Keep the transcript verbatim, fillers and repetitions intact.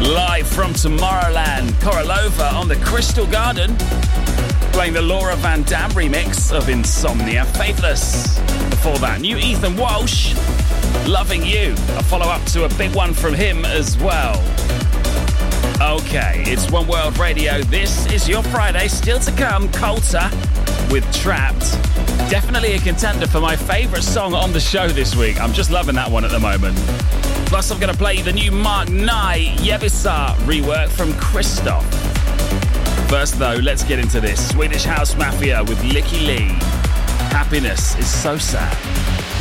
Live from Tomorrowland, Korolova on the Crystal Garden, playing the Laura Van Dam remix of Insomnia Faithless. Before that, new Ethan Walsh, Loving You, a follow-up to a big one from him as well. Okay, it's One World Radio. This is your Friday. Still to come, Coulter with Trapped. Definitely a contender for my favourite song on the show this week. I'm just loving that one at the moment. Plus, I'm going to play the new Mark Nye Yebisa rework from Christoph. First, though, let's get into this. Swedish House Mafia with Licky Lee. Happiness is so sad.